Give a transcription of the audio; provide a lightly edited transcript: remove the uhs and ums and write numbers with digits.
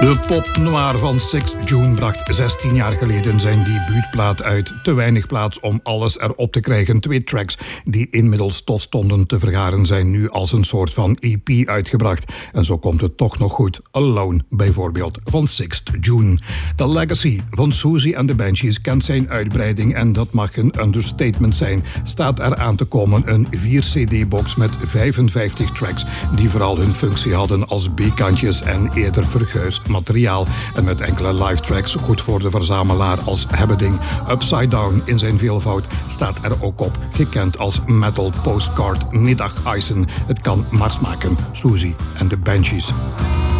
De pop noir van 6 June bracht 16 jaar geleden zijn debuutplaat uit. Te weinig plaats om alles erop te krijgen. 2 tracks die inmiddels stof stonden te vergaren zijn nu als een soort van EP uitgebracht. En zo komt het toch nog goed. Alone bijvoorbeeld van 6 June. The Legacy van Siouxsie and the Banshees kent zijn uitbreiding en dat mag een understatement zijn. Staat er aan te komen een 4-cd-box met 55 tracks die vooral hun functie hadden als B-kantjes en eerder verguisd materiaal. En met enkele live tracks goed voor de verzamelaar als Hebbeding. Upside Down in zijn veelvoud staat er ook op. Gekend als metal postcard middageisen. Het kan maar smaken. Siouxsie and the Banshees.